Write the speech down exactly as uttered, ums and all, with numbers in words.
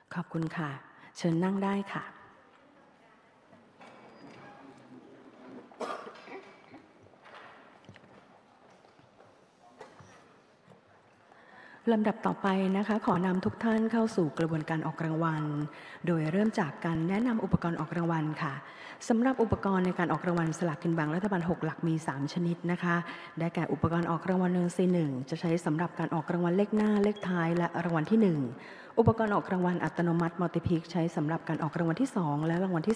ขอบคุณค่ะเชิญนั่งได้ค่ะลำดับต่อไปนะคะขอนำทุกท่านเข้าสู่กระบวนการออกรางวัลโดยเริ่มจากการแนะนำอุปกรณ์ออกรางวัลค่ะสำหรับอุปกรณ์ในการออกรางวัลสลากกินแบ่งรัฐบาลหกหลักมีสามชนิดนะคะได้แก่อุปกรณ์ออกรางวัลหนึ่ง ซี หนึ่งจะใช้สำหรับการออกรางวัลเลขหน้าเลขท้ายและรางวัลที่หนึ่งอุปกรณ์ออกรางวัลอัตโนมัติมัลติพิกใช้สำหรับการออกรางวัลที่สองและรางวัลที่